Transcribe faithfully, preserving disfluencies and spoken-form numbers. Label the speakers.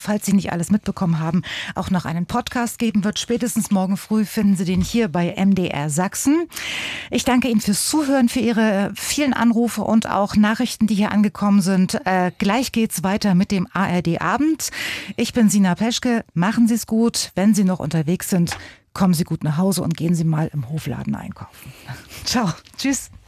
Speaker 1: falls Sie nicht alles mitbekommen haben, auch noch einen Podcast geben wird. Spätestens morgen früh finden Sie den hier bei M D R Sachsen. Ich danke Ihnen fürs Zuhören, für Ihre vielen Anrufe und auch Nachrichten, die hier angekommen sind. Äh, gleich geht's weiter mit dem A R D Abend. Ich bin Sina Peschke. Machen Sie es gut. Wenn Sie noch unterwegs sind, kommen Sie gut nach Hause und gehen Sie mal im Hofladen einkaufen. Ciao. Tschüss.